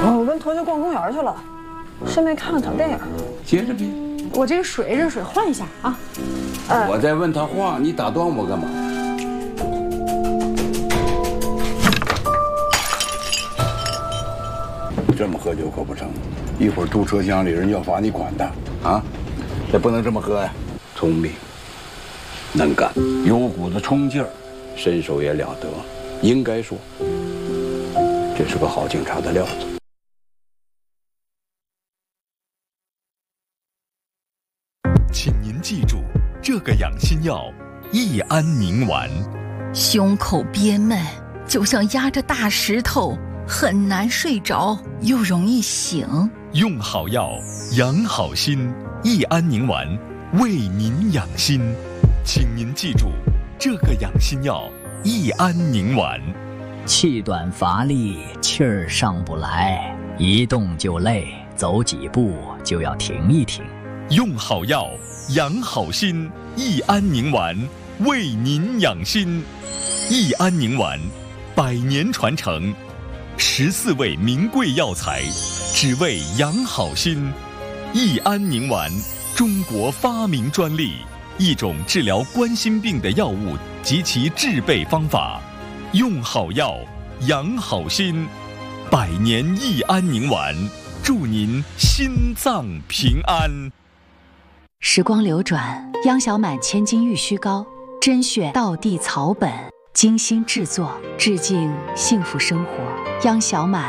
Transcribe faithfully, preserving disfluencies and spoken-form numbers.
我跟同学逛公园去了，顺便看了场电影。 接着别。 我这个水热水换一下啊。 呃， 我在问他话，你打断我干嘛？这么喝酒可不成，一会儿住车厢里人要罚你款的啊！这不能这么喝呀。聪明，能干，有股子冲劲儿，身手也了得，应该说，这是个好警察的料子。 请您记住，这个养心药益安宁丸。 胸口憋闷，就像压着大石头，很难睡着，又容易醒。 用好药，养好心。益安宁丸，为您养心。请您记住，这个养心药益安宁丸。 气短乏力，气儿上不来，一动就累，走几步就要停一停。 用好药，养好心。益安宁丸，为您养心。益安宁丸，百年传承，十四味名贵药材，只为养好心。益安宁丸，中国发明专利，一种治疗冠心病的药物及其制备方法。用好药，养好心。百年益安宁丸，祝您心脏平安。 时光流转，央小满千金玉虚膏，甄选道地草本，精心制作，致敬幸福生活。央小满